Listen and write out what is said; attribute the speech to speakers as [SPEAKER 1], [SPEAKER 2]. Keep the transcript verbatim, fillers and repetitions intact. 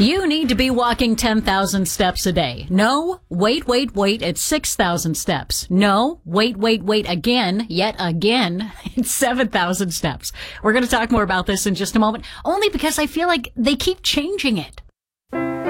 [SPEAKER 1] You need to be walking ten thousand steps a day. No, wait, wait, wait, it's six thousand steps. No, wait, wait, wait again, yet again, it's seven thousand steps. We're going to talk more about this in just a moment, only because I feel like they keep changing it.